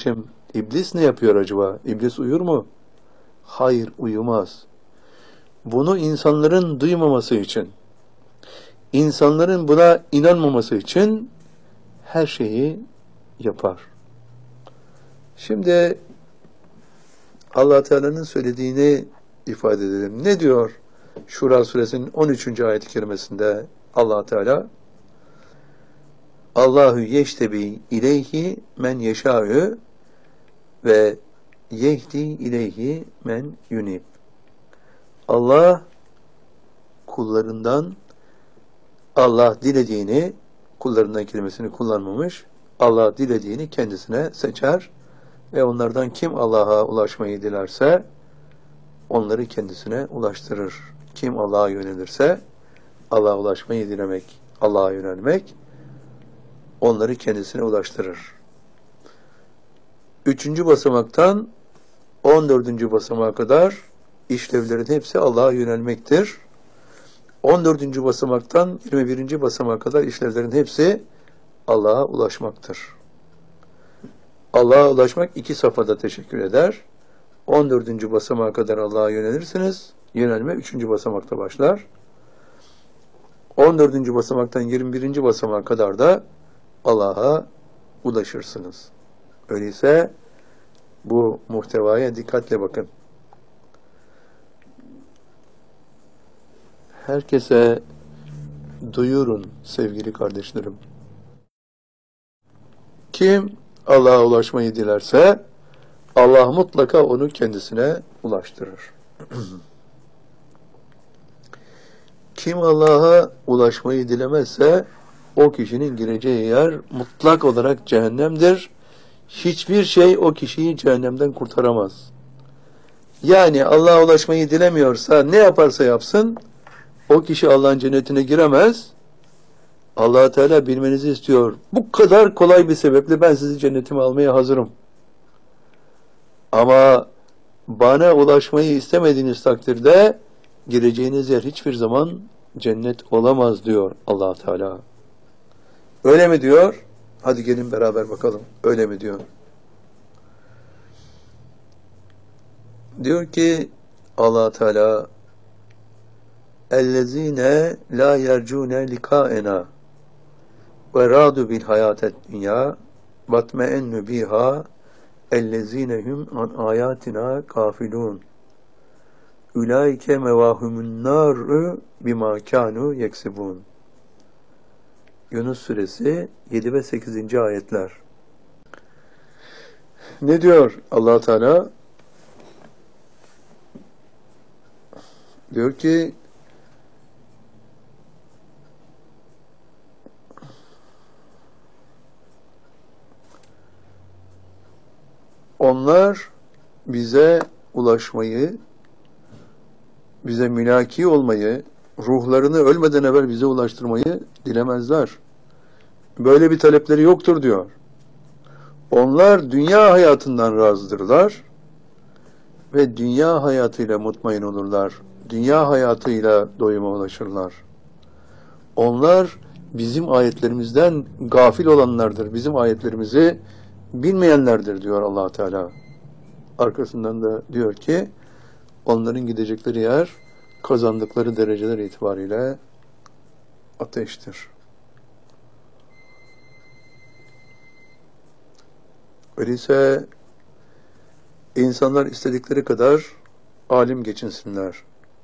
kardeşim, iblis ne yapıyor acaba? İblis uyur mu? Hayır, uyumaz. Bunu insanların duymaması için, insanların buna inanmaması için her şeyi yapar. Şimdi Allah Teala'nın söylediğini ifade edelim. Ne diyor Şura suresinin 13. ayet-i kerimesinde Allah Teala? Allahu yeştebi ileyhi men yeşâ'ü ve yehdi ileyhi men yunib. Allah kullarından, Allah dilediğini, kullarından kelimesini kullanmamış, Allah dilediğini kendisine seçer ve onlardan kim Allah'a ulaşmayı dilerse onları kendisine ulaştırır. Kim Allah'a yönelirse Allah'a ulaşmayı dilemek, Allah'a yönelmek onları kendisine ulaştırır. 3. basamaktan 14. basamağa kadar işlevlerin hepsi Allah'a yönelmektir. 14. basamaktan 21. basamağa kadar işlevlerin hepsi Allah'a ulaşmaktır. Allah'a ulaşmak 2 safhada teşekkür eder. 14. basamağa kadar Allah'a yönelirsiniz. Yönelme 3. basamakta başlar. 14. basamaktan 21. basamağa kadar da Allah'a ulaşırsınız. Öyleyse bu muhtevaya dikkatle bakın. Herkese duyurun sevgili kardeşlerim. Kim Allah'a ulaşmayı dilerse Allah mutlaka onu kendisine ulaştırır. Kim Allah'a ulaşmayı dilemezse o kişinin gireceği yer mutlak olarak cehennemdir. Hiçbir şey o kişiyi cehennemden kurtaramaz. Yani Allah'a ulaşmayı dilemiyorsa ne yaparsa yapsın o kişi Allah'ın cennetine giremez. Allah Teala bilmenizi istiyor. Bu kadar kolay bir sebeple ben sizi cennetime almaya hazırım. Ama bana ulaşmayı istemediğiniz takdirde gireceğiniz yer hiçbir zaman cennet olamaz diyor Allah Teala. Öyle mi diyor? Hadi gelin beraber bakalım. Öyle mi diyor? Diyor ki Allah Teala اَلَّذ۪ينَ لَا يَرْجُونَ لِقَاءَنَا وَرَادُوا بِالْحَيَاةِ الدُّنْيَا وَاتْمَئَنُّ بِهَا اَلَّذ۪ينَ هُمْ عَنْ آيَاتِنَا غَافِلُونَ اُولَٰئِكَ مَوَاهُمُ النَّارُ بِمَا كَانُوا يَكْسِبُونَ. Yunus suresi 7 ve 8. ayetler. Ne diyor Allah Teala? Diyor ki onlar bize ulaşmayı, bize mülaki olmayı, ruhlarını ölmeden evvel bize ulaştırmayı dilemezler. Böyle bir talepleri yoktur diyor. Onlar dünya hayatından razıdırlar ve dünya hayatıyla mutmain olurlar. Dünya hayatıyla doyuma ulaşırlar. Onlar bizim ayetlerimizden gafil olanlardır. Bizim ayetlerimizi bilmeyenlerdir diyor Allah Teala. Arkasından da diyor ki onların gidecekleri yer kazandıkları dereceler itibariyle ateştir. Öyleyse insanlar istedikleri kadar alim geçinsinler.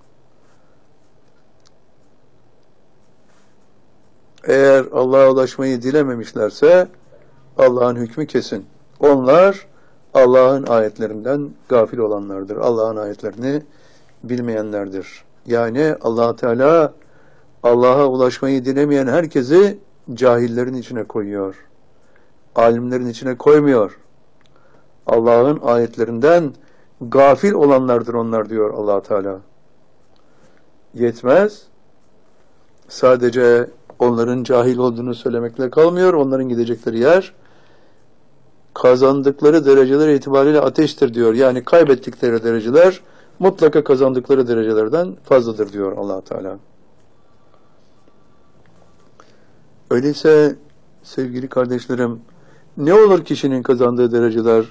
Eğer Allah'a ulaşmayı dilememişlerse Allah'ın hükmü kesin. Onlar Allah'ın ayetlerinden gafil olanlardır. Allah'ın ayetlerini bilmeyenlerdir. Yani Allah Teala Allah'a ulaşmayı dilemeyen herkesi cahillerin içine koyuyor. Alimlerin içine koymuyor. Allah'ın ayetlerinden gafil olanlardır onlar diyor Allah Teala. Yetmez. Sadece onların cahil olduğunu söylemekle kalmıyor. Onların gidecekleri yer kazandıkları dereceler itibariyle ateştir diyor. Yani kaybettikleri dereceler mutlaka kazandıkları derecelerden fazladır diyor Allah Teala. Öyleyse sevgili kardeşlerim, ne olur kişinin kazandığı dereceler